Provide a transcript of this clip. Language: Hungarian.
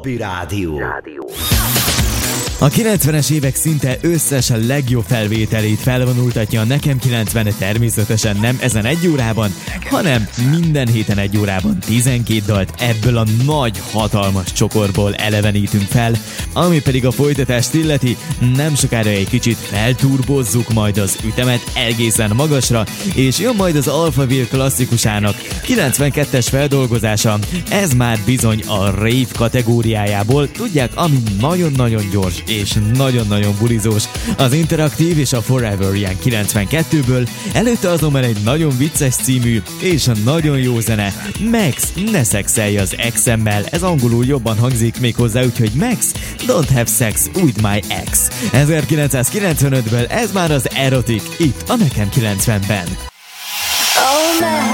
Happy Rádió. A 90-es évek szinte összes legjobb felvételét felvonultatja a Nekem 90, természetesen nem ezen egy órában, hanem minden héten egy órában 12 dalt ebből a nagy, hatalmas csokorból elevenítünk fel, ami pedig a folytatást illeti, nem sokára egy kicsit felturbozzuk majd az ütemet egészen magasra, és jön majd az Alphaville klasszikusának 92-es feldolgozása, ez már bizony a rave kategóriájából, tudják, ami nagyon-nagyon gyors és nagyon-nagyon bulizós. Az Interaktív és a Forever ilyen 92-ből, előtte azonban egy nagyon vicces című és nagyon jó zene, Max, ne szexelj az exemmel, ez angolul jobban hangzik még hozzá, úgyhogy Max, don't have sex with my ex. 1995-ből ez már az Erotic, itt a Nekem 90-ben. Oh,